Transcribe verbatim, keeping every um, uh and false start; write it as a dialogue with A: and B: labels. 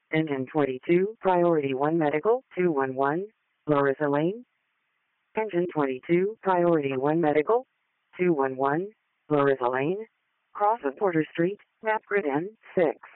A: Engine twenty-two, Priority one Medical, two one one, Larissa Lane. Engine twenty-two, Priority one Medical, two one one, Larissa Lane. Cross of Porter Street, map grid N six.